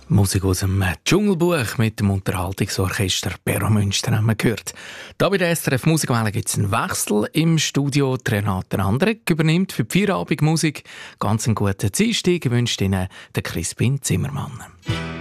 Musik aus dem Dschungelbuch mit dem Unterhaltungsorchester Perro Münster haben wir gehört. Da bei der SRF Musikwelle gibt es einen Wechsel im Studio. Renate Andrek übernimmt für die Feierabendmusik. Ganz einen guten Dienstag wünscht Ihnen der Crispin Zimmermann.